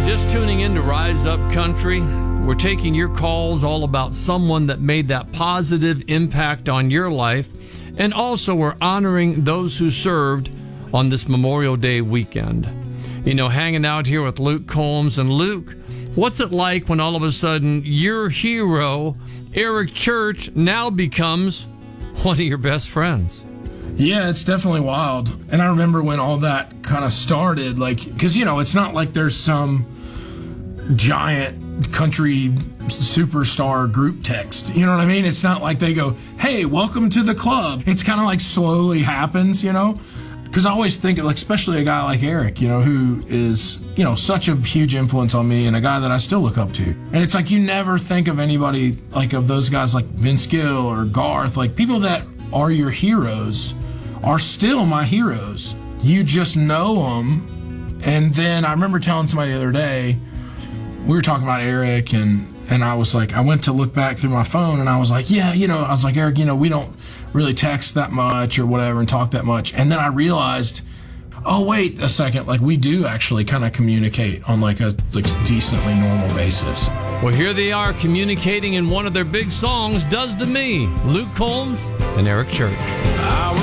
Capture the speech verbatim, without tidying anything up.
Just tuning in to Rise Up Country. We're taking your calls all about someone that made that positive impact on your life. And also we're honoring those who served on this Memorial Day weekend. You know, hanging out here with Luke Combs. And Luke, what's it like when all of a sudden your hero, Eric Church, now becomes one of your best friends? Yeah, it's definitely wild. And I remember when all that kind of started, like, because, you know, it's not like there's some giant country superstar group text. You know what I mean? It's not like they go, hey, welcome to the club. It's kind of like slowly happens, you know? Because I always think of, like, especially a guy like Eric, you know, who is, you know, such a huge influence on me and a guy that I still look up to. And it's like you never think of anybody like of those guys like Vince Gill or Garth, like people that are your heroes are still my heroes. You just know them. And then I remember telling somebody the other day, we were talking about Eric, and, and I was like, I went to look back through my phone, and I was like, yeah, you know, I was like, Eric, you know, we don't really text that much or whatever and talk that much. And then I realized, oh, wait a second, like we do actually kind of communicate on like a like decently normal basis. Well, here they are communicating in one of their big songs, Does to Me, Luke Combs and Eric Church.